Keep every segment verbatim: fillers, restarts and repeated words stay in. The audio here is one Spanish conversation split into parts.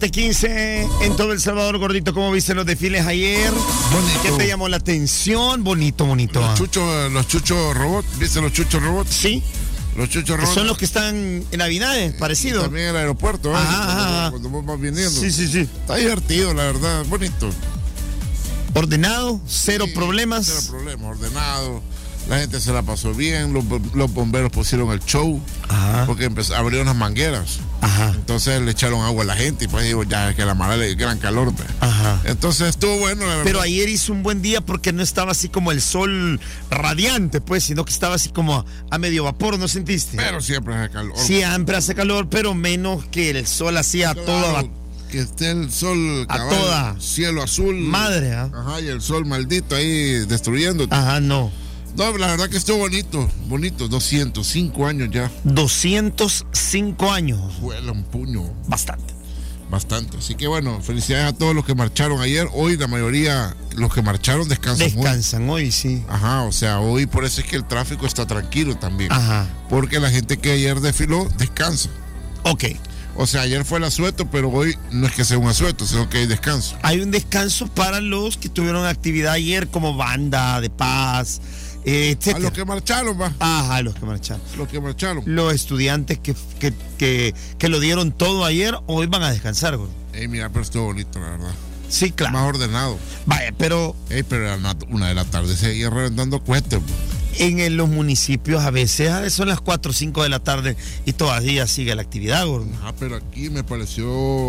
quince en todo El Salvador, gordito. ¿Cómo viste los desfiles ayer? Bonito. ¿Qué te llamó la atención? Bonito, bonito. Los ah. chuchos, los chuchos robots, ¿viste los chuchos robots? Sí. Los chuchos Que robots. son los que están en Navidades, parecido. También en el aeropuerto, ¿eh? Ajá, cuando, ajá. cuando vos vas viniendo. Sí, sí, sí. Está divertido, la verdad, bonito. Ordenado, cero Sí, problemas. Cero problemas, ordenado. La gente se la pasó bien, los, los bomberos pusieron el show. Ajá. Porque empezó, abrieron las mangueras. Ajá. Entonces le echaron agua a la gente y pues digo, ya que la mala le gran calor. Pues. Ajá. Entonces estuvo bueno, la verdad. Pero ayer hizo un buen día porque no estaba así como el sol radiante, pues, sino que estaba así como a, a medio vapor, ¿no sentiste? Pero siempre hace calor. Siempre hace calor, pero menos que el sol hacía Claro, toda que esté el sol A cabal, toda cielo azul. madre, ¿ah? Ajá, y el sol maldito ahí destruyendo. Ajá, no. No, la verdad que estuvo bonito, bonito, doscientos cinco años ya. doscientos cinco años. Vuela un puño, Bastante. bastante. Así que bueno, felicidades a todos los que marcharon ayer. Hoy la mayoría, los que marcharon descansan. Descansan hoy, hoy sí. Ajá, o sea, hoy por eso es que el tráfico está tranquilo también. Ajá. Porque la gente que ayer desfiló descansa. Ok. O sea, ayer fue el asueto, pero hoy no es que sea un asueto, sino que hay descanso. Hay un descanso para los que tuvieron actividad ayer como banda de paz, eh, A etcétera. los que marcharon, va. Ajá, los que marcharon. Los que marcharon. Los estudiantes que, que, que, que lo dieron todo ayer, hoy van a descansar, güey. Ey, mira, pero estuvo bonito, la verdad. Sí, claro. Más ordenado. Vaya, pero Ey, pero era una, una de la tarde seguía reventando cohetes. en, en los municipios a veces, a veces son las cuatro o cinco de la tarde y todavía sigue la actividad, gordo. Ah, pero aquí me pareció.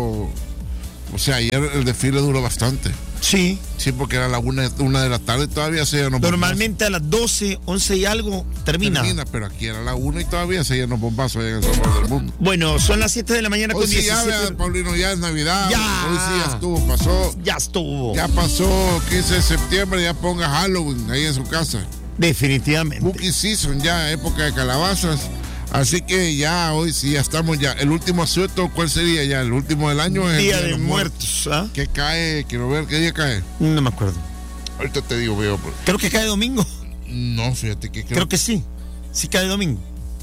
O sea, ayer el desfile duró bastante. Sí. Sí, porque era la una, una de la tarde y todavía se llenan los Normalmente a las doce, once y algo bombazos. termina. Termina, pero aquí era la una y todavía se llenan los bombazos allá en el Salvador del mundo. Bueno, son las siete de la mañana Hoy con sí ya, diecisiete. vea, Paulino, ya es Navidad. Ya. Hoy sí ya estuvo, pasó. Ya estuvo. Ya pasó quince de septiembre, ya ponga Halloween ahí en su casa. Definitivamente. Cookie season ya, época de calabazas. Así que ya hoy sí ya estamos ya. El último asueto, ¿cuál sería ya? El último del año es el Día Día de los Muertos. ¿Ah? Que cae, quiero ver qué día cae. No me acuerdo. Ahorita te digo, veo. Pues. Creo que cae domingo. No, fíjate que creo, Creo que sí. Sí cae domingo.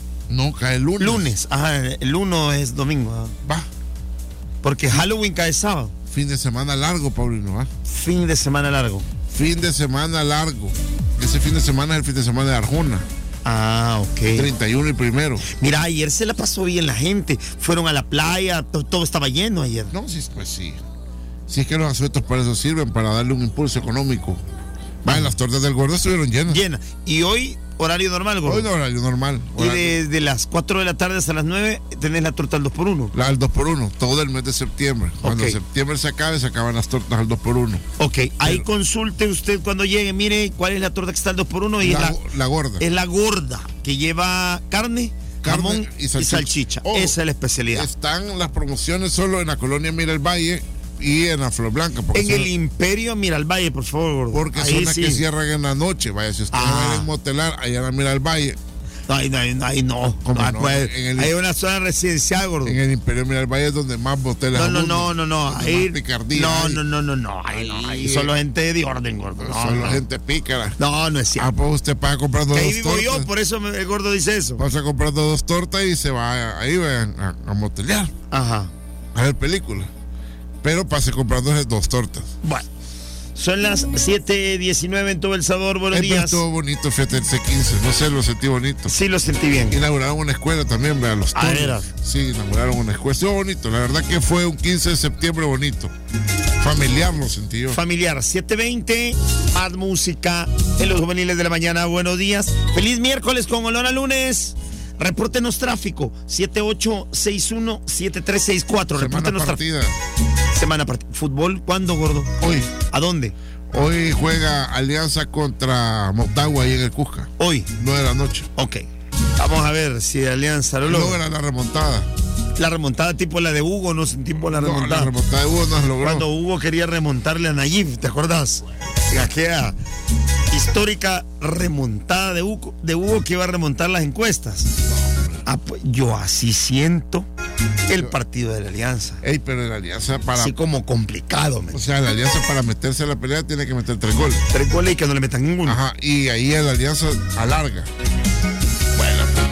no cae el lunes. Lunes. Ajá, el uno es domingo. ¿Ah? Va. Porque Halloween cae sábado. Fin de semana largo, Paulino, ¿va? Fin de semana largo. Fin de semana largo. Ese fin de semana es el fin de semana de Arjona. Ah, ok. treinta y uno y primero. Mira, ayer se la pasó bien la gente. Fueron a la playa, to- todo estaba lleno ayer. No, sí, pues sí. Si es que los asuetos para eso sirven, para darle un impulso económico. Va, las tortas del gordo estuvieron llenas. Llena. Y hoy, horario normal, gordo. Hoy no horario normal. Y Horario- desde las cuatro de la tarde hasta las nueve tenés la torta al dos por uno. La al dos por uno, todo el mes de septiembre. Cuando Ok. septiembre se acabe, se acaban las tortas al dos por uno. Ok, ahí Pero- consulte usted cuando llegue, mire cuál es la torta que está al dos por uno y La, es, la, la gorda. es la gorda, que lleva carne, Carne jamón y y salchicha. salchicha. Ojo, Esa es la especialidad. Están las promociones solo en la colonia Mira el Valle y en la Flor Blanca. Porque En son, el Imperio Miralvalle, por favor, gordo. porque Ahí son las sí. que cierran en la noche. Vaya, si usted Ah. va a ir en motelar, allá en la Mira el Valle, Ay, no, ay, no, ay, no. ¿Cómo No, no? pues, En el- hay una zona residencial, gordo. en el Imperio Mira el Valle es donde más moteles No, no, abundan, no, no, no. donde Ahí, más picardía no, hay. no, no, no, no. Ahí, no, ahí Ahí, solo gente de orden, gordo. No, Solo no. gente pícara. No, no es Ah, cierto. pues usted pasa comprando Que dos ahí vivo tortas. yo, por eso me- el gordo dice eso. Pasa comprando dos tortas y se va ahí vayan a, a motelear, Ajá. a ver películas. Pero pase comprando esas dos tortas. Bueno, son las siete diecinueve en todo El Salvador. Buenos Eh, pero días. estuvo bonito, fíjate, el C quince. No sé, lo sentí bonito. Sí, lo sentí bien. Inauguraron una escuela también, vean los Ah, tornos. ¿era? Sí, inauguraron una escuela. Estuvo bonito. La verdad que fue un quince de septiembre bonito. Familiar lo sentí yo. Familiar, siete veinte, más música en los juveniles de la mañana. Buenos días. Feliz miércoles con olor a lunes. Repórtenos tráfico, siete ocho seis uno siete tres seis cuatro. Semana Repórtenos tráfico. partida. Semana partida. ¿Fútbol cuándo, gordo? Hoy. ¿A dónde? Hoy juega Alianza contra Motagua ahí en el Cusca. Hoy. nueve de la noche. Ok. Vamos a ver si Alianza lo logra. Logra la remontada. La remontada tipo la de Hugo, no tipo la No, la remontada. remontada de Hugo no logró. Cuando Hugo quería remontarle a Nayib, ¿te acordás? Aquella histórica remontada de Hugo, de Hugo que iba a remontar las encuestas. Ah, pues, yo así siento el partido de la Alianza. Ey, pero la Alianza para... Así como complicado, man. O sea, la Alianza para meterse a la pelea tiene que meter tres goles. Tres goles y que no le metan ninguno. Ajá, y ahí la Alianza alarga. Bueno,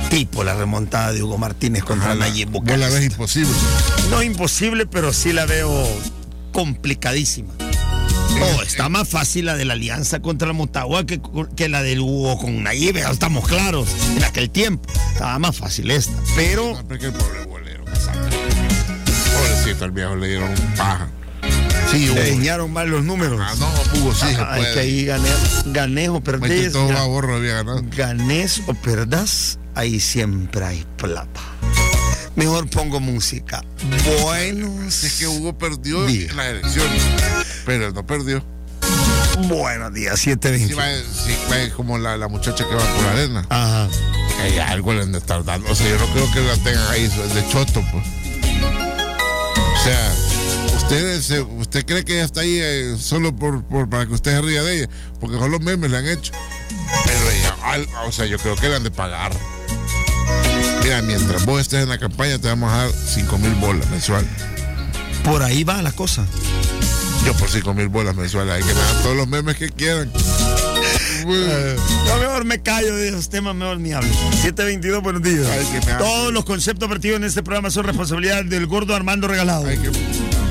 tipo la remontada de Hugo Martínez contra Ajá, Nayib Bukele. Vos la ves imposible. No imposible, pero sí la veo complicadísima. Oh, está más fácil la de la alianza contra Motagua que, que la del Hugo con Nayib, ya estamos claros. En aquel tiempo estaba más fácil esta, pero... No, porque el pobre bolero, Casaca. Pobrecito, al viejo le dieron un paja. Sí, le Hugo. diseñaron mal los números. Ah, no, Hugo sí se Ah, puede. es que ahí gané, ganés o perdés. Todo mira, va borro había ganado. ganés o perdás, ahí siempre hay plata. Mejor pongo música. Buenos Es que Hugo perdió días. las elecciones, pero no perdió. Buenos días, siete Sí, veinte. va, sí, va como la, la muchacha que va por la arena. Ajá. Hay algo le han de estar dando. O sea, yo no creo que la tengan ahí de choto, pues. O sea, usted, se- usted cree que ella está ahí eh, solo por, por para que usted se ría de ella, porque son los memes le han hecho. Pero ella, al- o sea, yo creo que le han de pagar. Mira, mientras vos estés en la campaña, te vamos a dar cinco mil bolas mensual. Por ahí va la cosa. Yo por cinco mil bolas mensuales, hay que me dan todos los memes que quieran. Yo mejor me callo de esos temas, mejor ni hablo. siete veintidós, buenos días. Ay, que me hace. Todos los conceptos vertidos en este programa son responsabilidad del gordo Armando Regalado. Hay que